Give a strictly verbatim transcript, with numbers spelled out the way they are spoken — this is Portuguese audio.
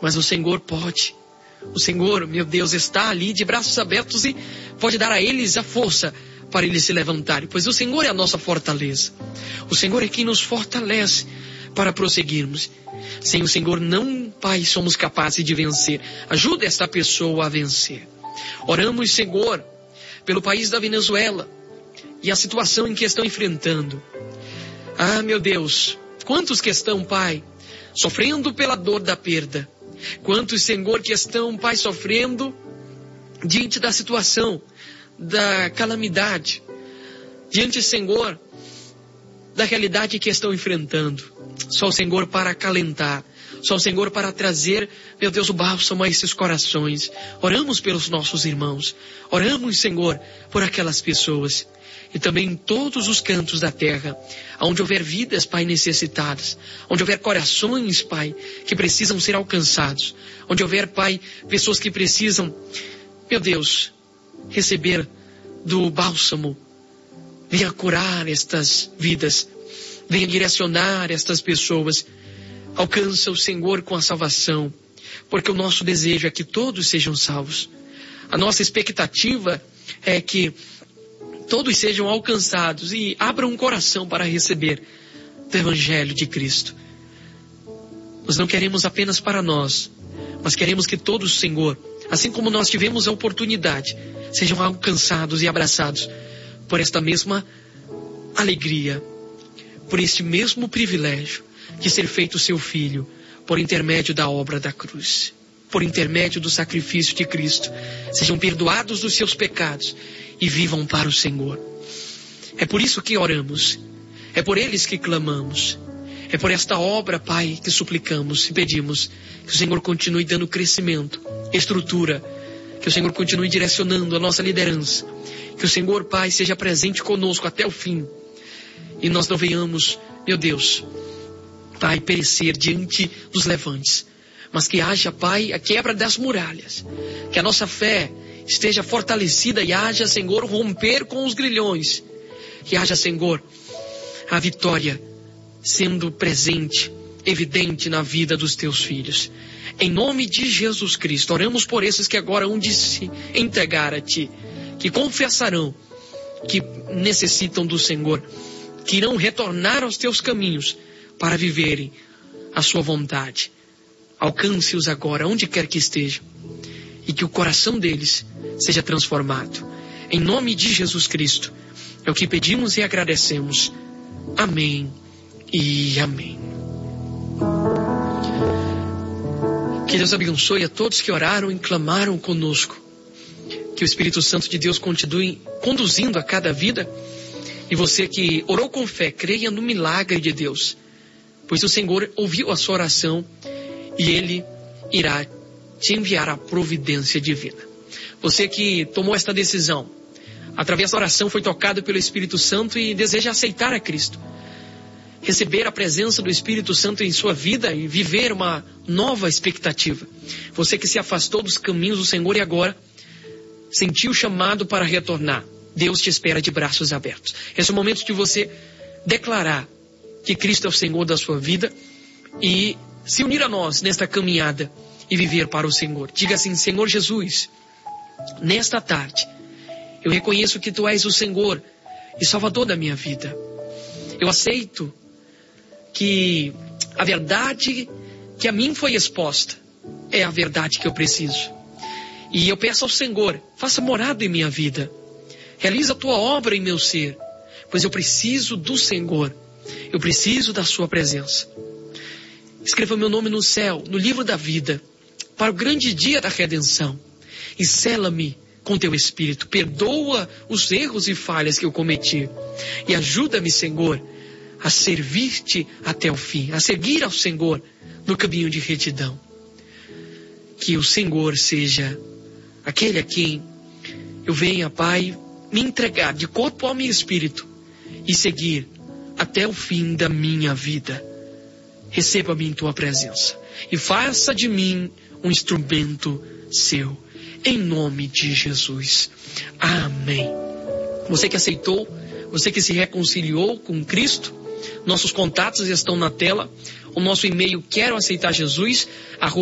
Mas o Senhor pode. O Senhor, meu Deus, está ali de braços abertos e pode dar a eles a força para eles se levantarem, pois o Senhor é a nossa fortaleza. O Senhor é quem nos fortalece para prosseguirmos. Sem o Senhor não, Pai, somos capazes de vencer. Ajuda esta pessoa a vencer. Oramos, Senhor, pelo país da Venezuela e a situação em que estão enfrentando. Ah, meu Deus, quantos que estão, Pai, sofrendo pela dor da perda. Quantos, Senhor, que estão, Pai, sofrendo diante da situação, da calamidade. Diante, Senhor, da realidade que estão enfrentando. Só o Senhor para acalentar. Só o Senhor para trazer, meu Deus, o bálsamo a esses corações. Oramos pelos nossos irmãos. Oramos, Senhor, por aquelas pessoas. E também em todos os cantos da terra, onde houver vidas, Pai, necessitadas, onde houver corações, Pai, que precisam ser alcançados, onde houver, Pai, pessoas que precisam, meu Deus, receber do bálsamo. Venha curar estas vidas, venha direcionar estas pessoas. Alcança o Senhor com a salvação, porque o nosso desejo é que todos sejam salvos. A nossa expectativa é que todos sejam alcançados e abram um coração para receber do Evangelho de Cristo. Nós não queremos apenas para nós, mas queremos que todos, Senhor, assim como nós tivemos a oportunidade, sejam alcançados e abraçados por esta mesma alegria, por este mesmo privilégio de ser feito seu filho, por intermédio da obra da cruz, por intermédio do sacrifício de Cristo, sejam perdoados dos seus pecados e vivam para o Senhor. É por isso que oramos, é por eles que clamamos, é por esta obra, Pai, que suplicamos e pedimos que o Senhor continue dando crescimento, estrutura, que o Senhor continue direcionando a nossa liderança, que o Senhor, Pai, seja presente conosco até o fim, e nós não venhamos, meu Deus, Pai, perecer diante dos levantes, mas que haja, Pai, a quebra das muralhas, que a nossa fé esteja fortalecida e haja, Senhor, romper com os grilhões, que haja, Senhor, a vitória sendo presente, evidente na vida dos teus filhos. Em nome de Jesus Cristo, oramos por esses que agora hão de se entregar a Ti, que confessarão que necessitam do Senhor, que irão retornar aos Teus caminhos para viverem a Sua vontade. Alcance-os agora, onde quer que estejam, e que o coração deles seja transformado. Em nome de Jesus Cristo, é o que pedimos e agradecemos. Amém e amém. Que Deus abençoe a todos que oraram e clamaram conosco. Que o Espírito Santo de Deus continue conduzindo a cada vida. E você que orou com fé, creia no milagre de Deus, pois o Senhor ouviu a sua oração e Ele irá te enviar a providência divina. Você que tomou esta decisão, através da oração foi tocado pelo Espírito Santo e deseja aceitar a Cristo, receber a presença do Espírito Santo em sua vida e viver uma nova expectativa. Você que se afastou dos caminhos do Senhor e agora sentiu o chamado para retornar, Deus te espera de braços abertos. Esse é o momento de você declarar que Cristo é o Senhor da sua vida e se unir a nós nesta caminhada e viver para o Senhor. Diga assim: Senhor Jesus, nesta tarde eu reconheço que Tu és o Senhor e Salvador da minha vida. Eu aceito que a verdade que a mim foi exposta é a verdade que eu preciso. E eu peço ao Senhor, faça morada em minha vida. Realiza a Tua obra em meu ser, pois eu preciso do Senhor. Eu preciso da Sua presença. Escreva meu nome no céu, no livro da vida, para o grande dia da redenção. E sela-me com Teu Espírito. Perdoa os erros e falhas que eu cometi. E ajuda-me, Senhor, a servir-Te até o fim, a seguir ao Senhor no caminho de retidão. Que o Senhor seja aquele a quem eu venha, Pai, me entregar de corpo, alma e espírito e seguir até o fim da minha vida. Receba-me em Tua presença e faça de mim um instrumento Seu, em nome de Jesus. Amém. Você que aceitou, você que se reconciliou com Cristo, nossos contatos estão na tela. O nosso e-mail quero aceitar Jesus, arroba